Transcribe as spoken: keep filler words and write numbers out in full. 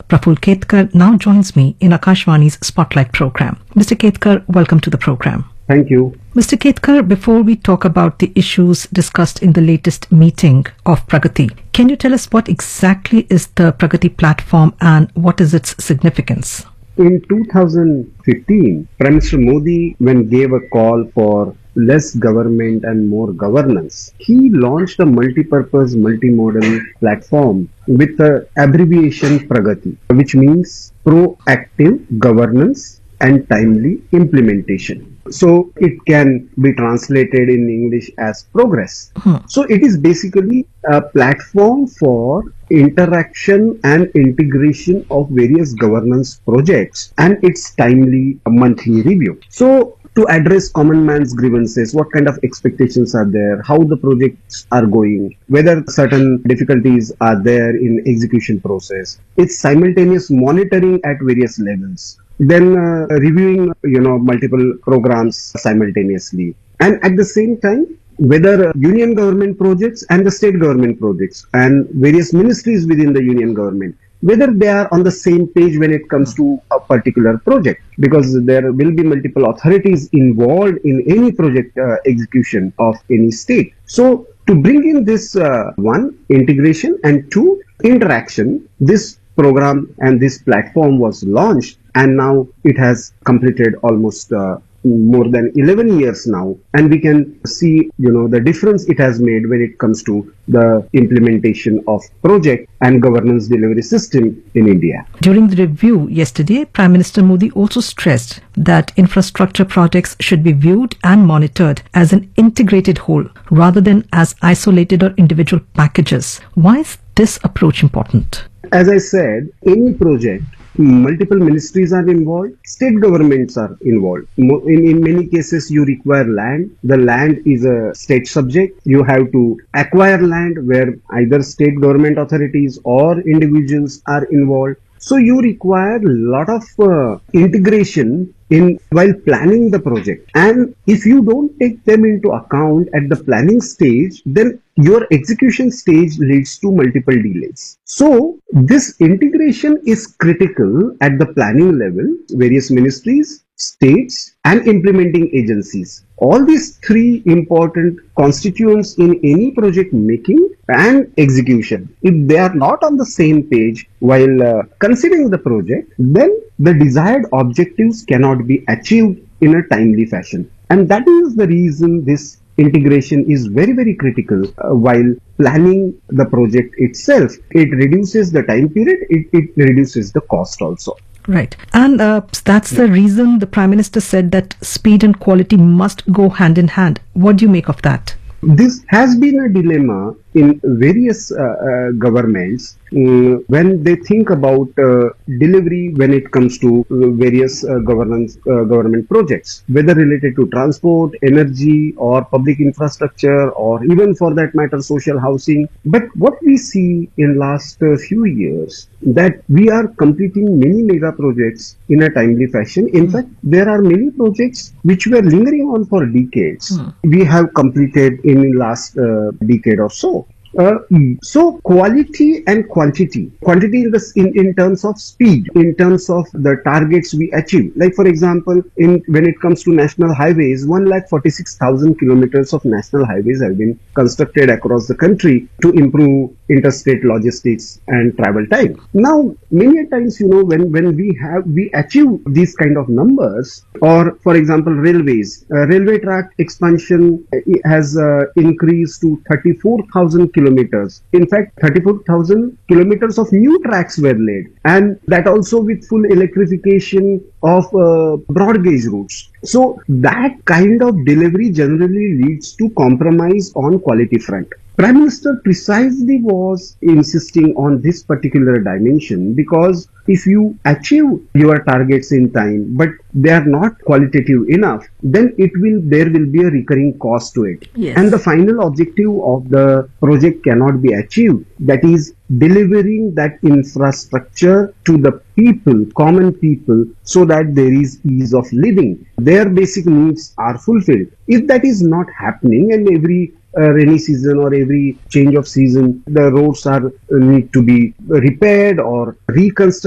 Praful Ketkar now joins me in Akashvani's Spotlight program. Mister Ketkar, welcome to the program. Thank you. Mister Ketkar, before we talk about the issues discussed in the latest meeting of Pragati, can you tell us what exactly is the Pragati platform and what is its significance? In two thousand fifteen, Prime Minister Modi, when gave a call for less government and more governance, he launched a multi-purpose, multimodal platform with the abbreviation Pragati, which means proactive governance and timely implementation. So it can be translated in English as progress. Hmm. So it is basically a platform for interaction and integration of various governance projects and its timely monthly review. So to address common man's grievances, what kind of expectations are there, how the projects are going, whether certain difficulties are there in execution process. It's simultaneous monitoring at various levels. Then uh, reviewing, you know, multiple programs simultaneously. And at the same time, whether uh, union government projects and the state government projects and various ministries within the union government, whether they are on the same page when it comes to a particular project, because there will be multiple authorities involved in any project uh, execution of any state. So to bring in this uh, one, integration, and two, interaction, this program and this platform was launched, and now it has completed almost uh, more than eleven years now, and we can see, you know, the difference it has made when it comes to the implementation of project and governance delivery system in India. During the review yesterday, Prime Minister Modi also stressed that infrastructure projects should be viewed and monitored as an integrated whole rather than as isolated or individual packages. Why is this approach important? As I said, any project, multiple ministries are involved, state governments are involved. In, in many cases, you require land. The land is a state subject. You have to acquire land where either state government authorities or individuals are involved. So you require a lot of uh, integration in while planning the project. And if you don't take them into account at the planning stage, then your execution stage leads to multiple delays. So this integration is critical at the planning level, various ministries, states, and implementing agencies. All these three important constituents in any project making and execution, if they are not on the same page while uh, considering the project, then the desired objectives cannot be achieved in a timely fashion. And that is the reason this integration is very, very critical uh, while planning the project itself. It reduces the time period, it, it reduces the cost also. Right. And uh, that's the reason the Prime Minister said that speed and quality must go hand in hand. What do you make of that? This has been a dilemma in various uh, uh, governments um, when they think about uh, delivery when it comes to uh, various uh, governance uh, government projects, whether related to transport, energy, or public infrastructure, or even for that matter social housing. But what we see in last uh, few years, that we are completing many mega projects in a timely fashion. In mm. fact, there are many projects which were lingering on for decades. Mm. We have completed in last uh, decade or so. Uh, so quality and quantity, quantity in, the, in, in terms of speed, in terms of the targets we achieve. Like for example, in when it comes to national highways, one lakh forty-six thousand kilometers of national highways have been constructed across the country to improve interstate logistics and travel time. Now, many times, you know, when, when we have, we achieve these kind of numbers, or for example, railways, uh, railway track expansion has uh, increased to thirty-four thousand kilometers. In fact, thirty-four thousand kilometers of new tracks were laid, and that also with full electrification of uh, broad gauge routes. So that kind of delivery generally leads to compromise on quality front. Prime Minister precisely was insisting on this particular dimension, because if you achieve your targets in time, but they are not qualitative enough, then it will there will be a recurring cost to it. Yes. And the final objective of the project cannot be achieved. That is delivering that infrastructure to the people, common people, so that there is ease of living. Their basic needs are fulfilled. If that is not happening, and every uh, rainy season or every change of season, the roads are uh, need to be repaired or reconstructed,